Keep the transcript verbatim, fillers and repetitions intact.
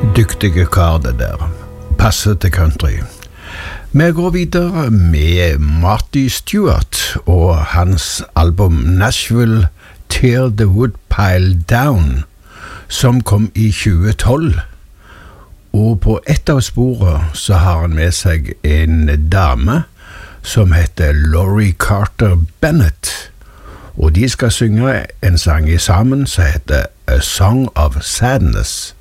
Dyktige kar det der. Passer til country. Vi går videre med Marty Stuart og hans album Nashville Tear the Woodpile Down, som kom i tjue tolv. Og på ett av sporet så har han med seg en dame som heter Laurie Carter Bennett, og de skal synge en sang i sammen som heter A Song of Sadness.